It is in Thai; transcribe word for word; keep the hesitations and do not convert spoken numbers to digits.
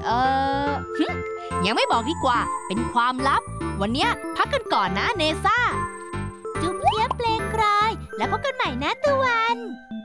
เออหึยังไม่บอกดีกว่าเป็นความลับวันเนี้ยพักกันก่อนนะเนซ่าจุ๊บเทียบเพลงคลายแล้วพบกันใหม่นะตะวัน